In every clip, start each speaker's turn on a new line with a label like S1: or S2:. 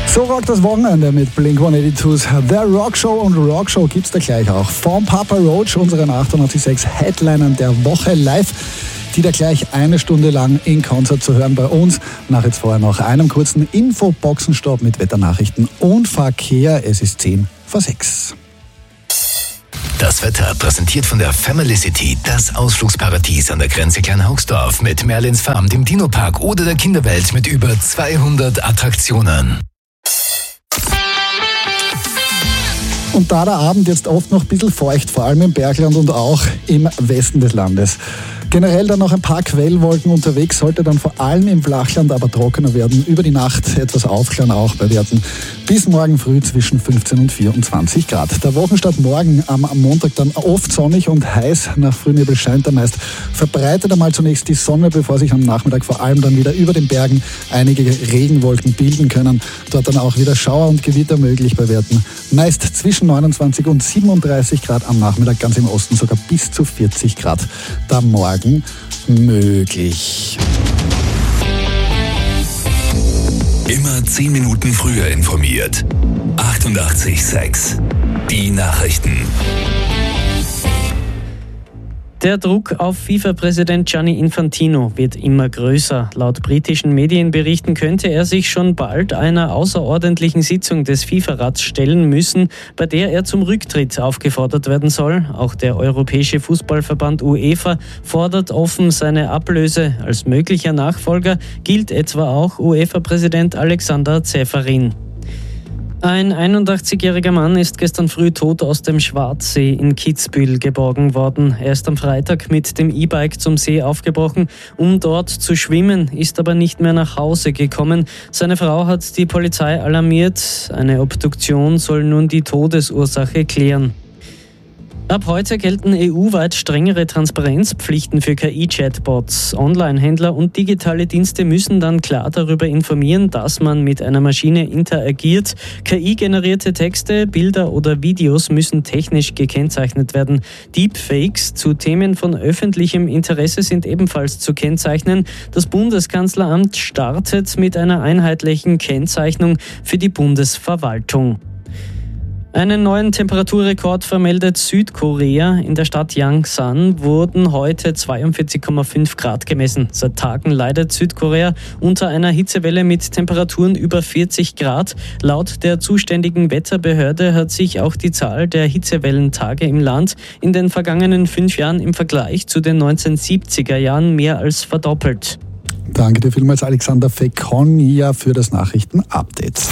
S1: So rockt das Wochenende mit Blink-182's The Rock Show, und Rock Show gibt's da gleich auch vom Papa Roach, unseren 886 Headlinern der Woche live, die da gleich eine Stunde lang in Konzert zu hören bei uns. Nach jetzt vorher noch einem kurzen Infoboxenstopp mit Wetternachrichten und Verkehr. Es ist 5:10.
S2: Das Wetter präsentiert von der Family City, das Ausflugsparadies an der Grenze Kleinhaugsdorf mit Merlins Farm, dem Dino-Park oder der Kinderwelt mit über 200 Attraktionen.
S1: Und da der Abend jetzt oft noch ein bisschen feucht, vor allem im Bergland und auch im Westen des Landes. Generell dann noch ein paar Quellwolken unterwegs, sollte dann vor allem im Flachland aber trockener werden. Über die Nacht etwas aufklaren auch bei Werten bis morgen früh zwischen 15 und 24 Grad. Der Wochenstart morgen am Montag dann oft sonnig und heiß. Nach Frühnebel scheint er meist. Verbreitet einmal zunächst die Sonne, bevor sich am Nachmittag vor allem dann wieder über den Bergen einige Regenwolken bilden können. Dort dann auch wieder Schauer und Gewitter möglich bei Werten meist zwischen 29 und 37 Grad am Nachmittag, ganz im Osten sogar bis zu 40 Grad. Da morgen möglich.
S2: Immer 10 Minuten früher informiert. 88,6. Die Nachrichten.
S3: Der Druck auf FIFA-Präsident Gianni Infantino wird immer größer. Laut britischen Medienberichten könnte er sich schon bald einer außerordentlichen Sitzung des FIFA-Rats stellen müssen, bei der er zum Rücktritt aufgefordert werden soll. Auch der Europäische Fußballverband UEFA fordert offen seine Ablöse. Als möglicher Nachfolger gilt etwa auch UEFA-Präsident Alexander Ceferin. Ein 81-jähriger Mann ist gestern früh tot aus dem Schwarzsee in Kitzbühel geborgen worden. Er ist am Freitag mit dem E-Bike zum See aufgebrochen, um dort zu schwimmen, ist aber nicht mehr nach Hause gekommen. Seine Frau hat die Polizei alarmiert. Eine Obduktion soll nun die Todesursache klären. Ab heute gelten EU-weit strengere Transparenzpflichten für KI-Chatbots. Online-Händler und digitale Dienste müssen dann klar darüber informieren, dass man mit einer Maschine interagiert. KI-generierte Texte, Bilder oder Videos müssen technisch gekennzeichnet werden. Deepfakes zu Themen von öffentlichem Interesse sind ebenfalls zu kennzeichnen. Das Bundeskanzleramt startet mit einer einheitlichen Kennzeichnung für die Bundesverwaltung. Einen neuen Temperaturrekord vermeldet Südkorea. In der Stadt Yangsan wurden heute 42,5 Grad gemessen. Seit Tagen leidet Südkorea unter einer Hitzewelle mit Temperaturen über 40 Grad. Laut der zuständigen Wetterbehörde hat sich auch die Zahl der Hitzewellentage im Land in den vergangenen 5 Jahren im Vergleich zu den 1970er Jahren mehr als verdoppelt.
S1: Danke dir vielmals, Alexander Fekonia, für das Nachrichten-Update.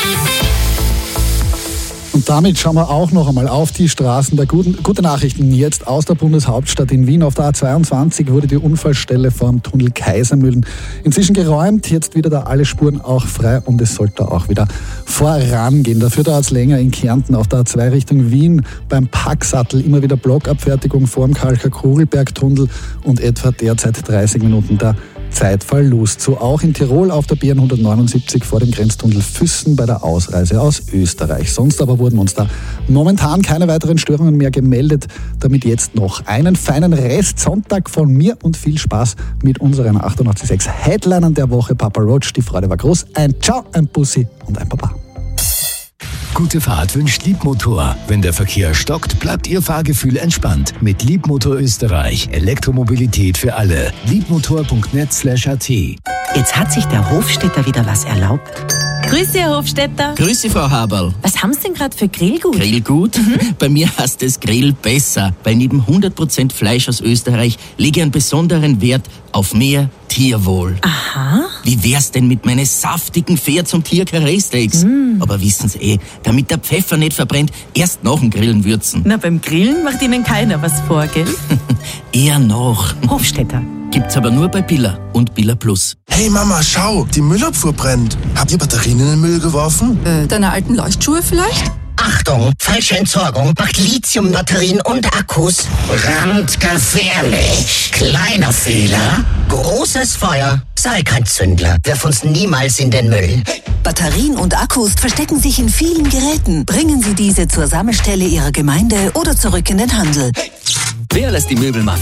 S1: Und damit schauen wir auch noch einmal auf die Straßen der gute Nachrichten. Jetzt aus der Bundeshauptstadt in Wien. Auf der A22 wurde die Unfallstelle vor dem Tunnel Kaisermühlen inzwischen geräumt. Jetzt wieder da alle Spuren auch frei und es sollte auch wieder vorangehen. Dafür dauert es länger in Kärnten auf der A2 Richtung Wien beim Packsattel. Immer wieder Blockabfertigung vor dem Kalcher-Kugelberg-Tunnel und etwa derzeit 30 Minuten der Zeitverlust. So auch in Tirol auf der BN 179 vor dem Grenztunnel Füssen bei der Ausreise aus Österreich. Sonst aber wurden uns da momentan keine weiteren Störungen mehr gemeldet. Damit jetzt noch einen feinen Rest Sonntag von mir und viel Spaß mit unseren 886 Headlinern der Woche. Papa Roach, die Freude war groß. Ein Ciao, ein Bussi und ein Papa.
S2: Gute Fahrt wünscht Liebmotor. Wenn der Verkehr stockt, bleibt Ihr Fahrgefühl entspannt. Mit Liebmotor Österreich. Elektromobilität für alle. Liebmotor.net/at.
S4: Jetzt hat sich der Hofstädter wieder was erlaubt.
S5: Grüß Sie, Herr Hofstädter.
S6: Grüß Sie, Frau Haberl.
S5: Was haben Sie denn gerade für Grillgut?
S6: Grillgut? Bei mir heißt es Grill besser, weil neben 100% Fleisch aus Österreich lege ich einen besonderen Wert auf mehr Tierwohl.
S5: Aha.
S6: Wie wär's denn mit meinen saftigen Pferds- und Tier-Karree-Steaks? Aber wissen Sie damit der Pfeffer nicht verbrennt, erst nach dem Grillen würzen.
S5: Na, beim Grillen macht Ihnen keiner was vor, gell?
S6: Eher noch.
S4: Hofstädter.
S6: Gibt's aber nur bei Billa und Billa Plus.
S7: Hey Mama, schau, die Müllabfuhr brennt. Habt ihr Batterien in den Müll geworfen?
S5: Deine alten Leuchtschuhe vielleicht?
S8: Achtung, falsche Entsorgung macht Lithiumbatterien und Akkus brandgefährlich. Kleiner Fehler, großes Feuer. Sei kein Zündler, wirf uns niemals in den Müll.
S9: Batterien und Akkus verstecken sich in vielen Geräten. Bringen Sie diese zur Sammelstelle Ihrer Gemeinde oder zurück in den Handel.
S10: Wer lässt die Möbelmafia